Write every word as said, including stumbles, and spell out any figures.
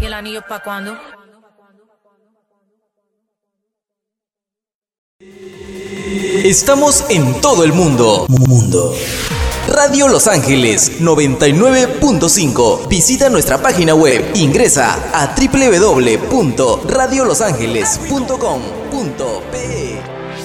el anillo pa' cuando. Estamos en todo el mundo. Mundo. Radio Los Ángeles noventa y nueve punto cinco. Visita nuestra página web. Ingresa a doble u doble u doble u punto radio los ángeles punto com punto pe.